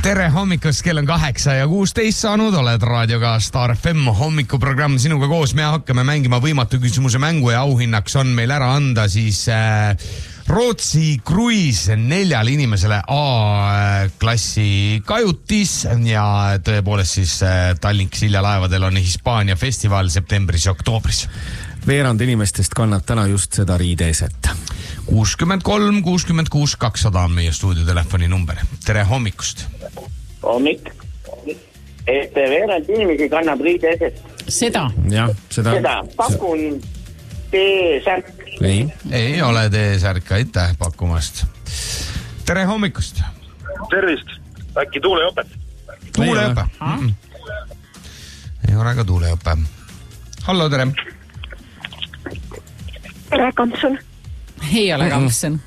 Tere hommikust, kell on 8:16 saanud, oled raadioga Star FM hommikuprogramm sinuga koos. Me hakkame mängima võimatu küsimuse mängu ja auhinnaks on meil ära anda siis Rootsi kruiis 4 inimesele A-klassi kajutis ja tõepoolest siis Tallink Silja laevadel on Hispaania festival septembris ja oktoobris. Veerand inimestest kannab täna just seda riideeset. 63 66 200 on meie stuudiotelefoni number. Tere hommikust. Hommik. Et veerand inimesi kannab riideeset. Seda. Jah, seda. Pakun T-särk. Ei ole T-särk, aitäh pakkumast. Tere hommikust. Tervist. Äkki tuuleõpet? Tuuleõpe. Ei ole ka tuuleõpe. Hallo, tere. Tere, Kampsun. Ei ole Kampsun.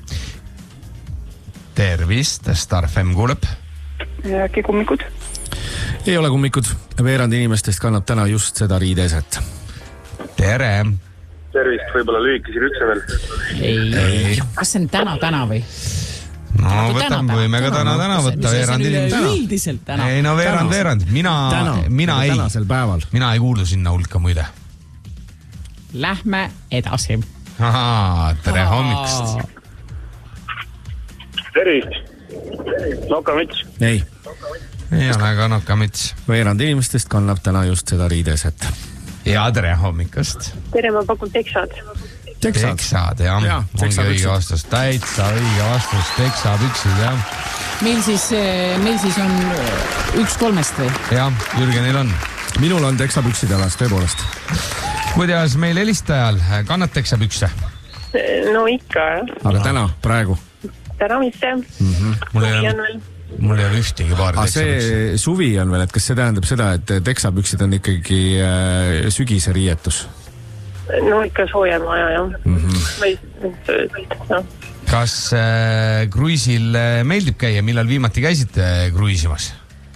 Tervist, Star FM kuuleb. Äkki kummikud? Ei ole kummikud. Veerand inimestest kannab täna just seda riideeset. Tere. Tervist, võib-olla lühikesi rükse veel. Ei. Kas see on täna või? No võime ka täna võtta veerand inimesed. Üldiselt täna. Ei no veerand. Mina ei. Tänasel päeval. Mina ei kuulu sinna hulka muide. Lähme edasi. Tere hommikust. Tervist. Nokamits. Ei ole ka nokamits. Veerand inimestest kannab täna just seda riideeset. Ja tere hommikust. Tere, ma pakun teksad. Teksad, jah. Ongi õige vastus. Täitsa õige vastus. Teksapüksid, jah. Meil siis on 1-3 või? Jah, Jürgenil on. Minul on teksapüksid jalas, tõepoolest. Kuidas meil helistajal kannad teksapükse? No ikka, jah. Aga täna, praegu? Täna mitte. Mul ei ole ühtegi paari teksapükse. See suvi on veel, et kas see tähendab seda, et teksapüksid on ikkagi sügise riietus? No ikka soojem aja, jah. Kas kruiisil meeldib käia? Millal viimati käisite kruiisimas?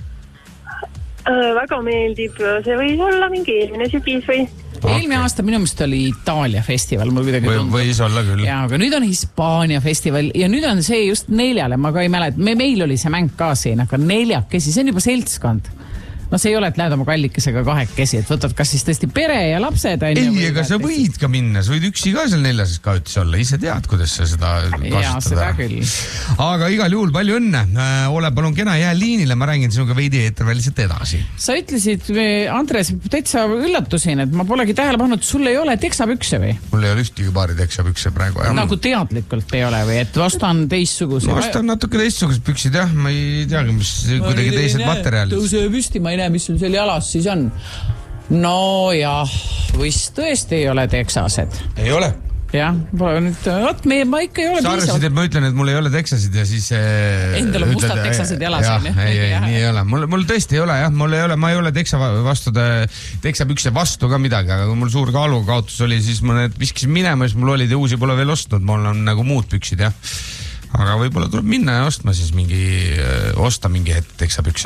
Väga meeldib. See võis olla mingi eelmine sügis või? Eelmine aasta minu meelest oli Itaalia festival. Võis olla küll. Ja, aga nüüd on Hispaania festival ja nüüd on see just 4, ma ka ei mäleta. Meil oli see mäng ka siin, aga 4, see on juba seltskond. No see ei ole, et lähed oma kallikesega 2, et võtad kas siis tõesti pere ja lapsed. Ei, aga sa võid ka minna, sa võid üksi ka seal 4 kajutis olla, ise tead, kuidas sa seda kasutada. Jaa, seda küll. Aga igal juhul palju õnne. Ole palun kena, jää liinile, ma räägin sinuga veidi eeterväliselt edasi. Sa ütlesid, Andres, täitsa üllatusin, et ma polegi tähele pannud, sul ei ole teksapükse või? Mul ei ole ühtegi paari teksapükse praegu. Nagu teadlikult ei ole või, et ostan teistsuguse? Ma ostan natuke teistsugused püksid, jah. Ma ei teagi, mis kuidagi teised materjalid. Tõuse püsti, ma ei näe, mis sul seal jalas siis on. No jah, vist tõesti ei ole teksased. Ei ole? Jah, ma ikka ei ole piisavalt. Sa arvasid, et ma ütlen, et mul ei ole teksasid ja siis... Endal on mustad teksased jalas. Ei, nii ei ole. Mul tõesti ei ole, jah. Ma ei ole teksapükse vastu ka midagi, aga kui mul suur kaalukaotus oli, siis ma need viskisin minema, siis mul olid ja uusi pole veel ostnud. Mul on nagu muud püksid, jah. Aga võib-olla tuleb minna ja osta mingi hetk teksapükse.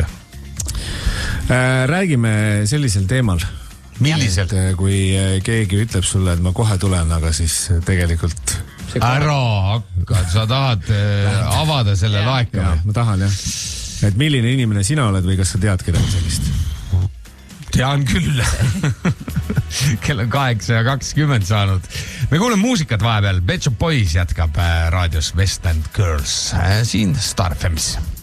Räägime sellisel teemal. Milliselt? Kui keegi ütleb sulle, et ma kohe tulen, aga siis tegelikult... Ära hakka, sa tahad avada selle laeka. Ma tahan, jah. Et milline inimene sina oled või kas sa tead kedagi sellist? Tean küll. Kell on 8:20 saanud. Me kuuleme muusikat vahepeal. Pet Shop Boys jätkab raadios West End Girls siin Star FM'is.